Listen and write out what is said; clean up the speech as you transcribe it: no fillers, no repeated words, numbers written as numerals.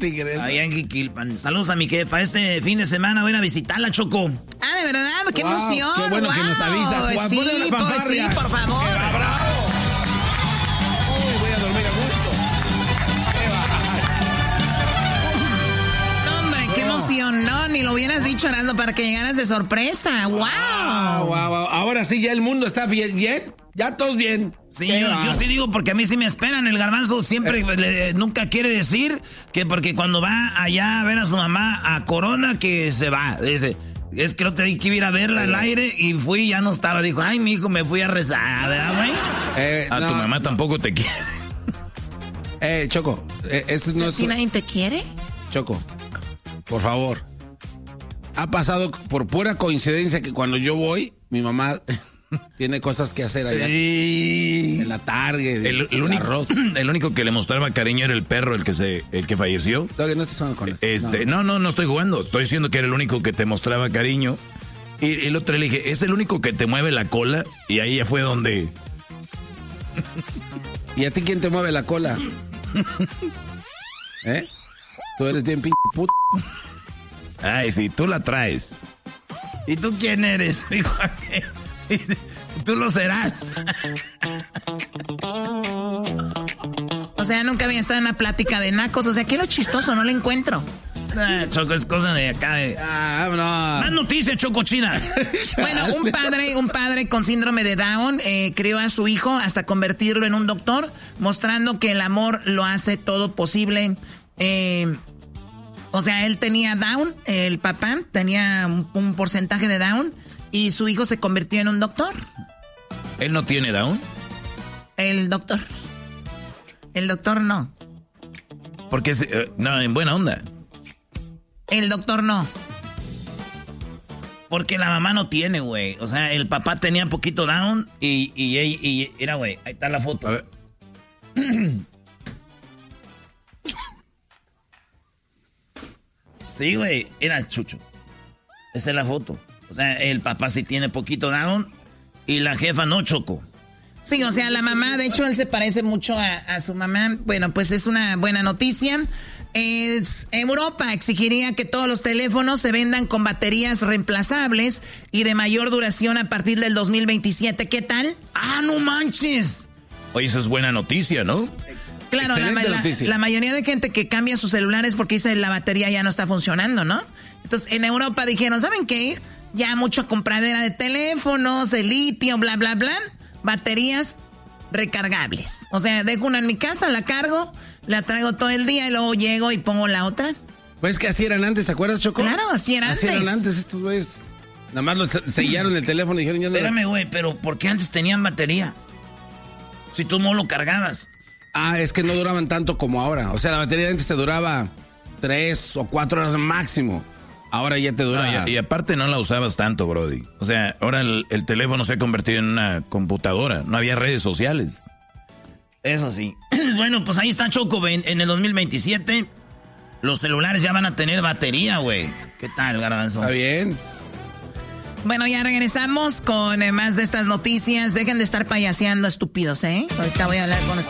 tigres. Allá en Jiquilpan. Saludos a mi jefa. Este fin de semana voy a ir a visitarla, Choco. Ah, ¿de verdad? ¡Qué emoción! ¡Qué bueno que nos avisas! Sí, sí, por favor. ¡Qué bravo! Uy, voy a dormir a gusto. Hombre, qué emoción, ¿no? Ni lo hubieras dicho, Arando, para que llegaras de sorpresa. ¡Wow! Ahora sí, ya el mundo está bien. Ya todos bien. Sí, yo sí digo porque a mí sí me esperan. El Garbanzo siempre nunca quiere decir que porque cuando va allá a ver a su mamá a Corona que se va. Dice, es que no te di que ir a verla al aire y fui y ya no estaba. Dijo, ay, mi hijo, me fui a rezar, ¿verdad, güey? Tu mamá tampoco te quiere. Choco, eso no es... ¿Si nadie te quiere? Choco, por favor. Ha pasado por pura coincidencia que cuando yo voy, mi mamá... Tiene cosas que hacer allá. Sí. En la tarde. El único que le mostraba cariño era el perro, el que falleció. Todavía no estás jugando con eso. No estoy jugando. Estoy diciendo que era el único que te mostraba cariño. Y el otro le dije, es el único que te mueve la cola. Y ahí ya fue donde... ¿Y a ti quién te mueve la cola? Tú eres bien pinche puto. Ay, sí, tú la traes. ¿Y tú quién eres? Dijo aquel. Tú lo serás. O sea, nunca había estado en una plática de nacos. O sea, ¿qué es lo chistoso? No lo encuentro. Choco, es cosa de acá de... no. Más noticias, Choco, chidas. Bueno, un padre con síndrome de Down crió a su hijo hasta convertirlo en un doctor, mostrando que el amor lo hace todo posible. O sea, él tenía Down, el papá tenía un porcentaje de Down y su hijo se convirtió en un doctor. ¿Él no tiene Down? El doctor no. Porque, no, en buena onda. El doctor no. Porque la mamá no tiene, güey. O sea, el papá tenía poquito Down y era, güey, ahí está la foto. A ver. Sí, güey, era Chucho. Esa es la foto. O sea, el papá sí tiene poquito Down y la jefa no, Choco. Sí, o sea, la mamá, de hecho, él se parece mucho a su mamá. Bueno, pues es una buena noticia. Europa exigiría que todos los teléfonos se vendan con baterías reemplazables y de mayor duración a partir del 2027. ¿Qué tal? ¡Ah, no manches! Oye, eso es buena noticia, ¿no? Claro, la mayoría de gente que cambia sus celulares porque dice la batería ya no está funcionando, ¿no? Entonces, en Europa dijeron, ¿saben qué? Ya mucha compradera de teléfonos, de litio, bla, bla, bla. Baterías recargables. O sea, dejo una en mi casa, la cargo, la traigo todo el día y luego llego y pongo la otra. Pues que así eran antes, ¿te acuerdas, Choco? Claro, así eran antes. Así eran antes estos güeyes. Nada más los sellaron el teléfono y dijeron ya no. Espérame, güey, pero ¿por qué antes tenían batería? Si tú no lo cargabas. Es que no duraban tanto como ahora. O sea, la batería de antes te duraba 3 o 4 horas máximo. Ahora ya te dura... No, y aparte no la usabas tanto, Brody. O sea, ahora el teléfono se ha convertido en una computadora. No había redes sociales. Eso sí. Bueno, pues ahí está, Choco. En el 2027 los celulares ya van a tener batería, güey. ¿Qué tal, Garbanzo? Está bien. Bueno, ya regresamos con más de estas noticias. Dejen de estar payaseando, estúpidos, ¿eh? Ahorita voy a hablar con ustedes.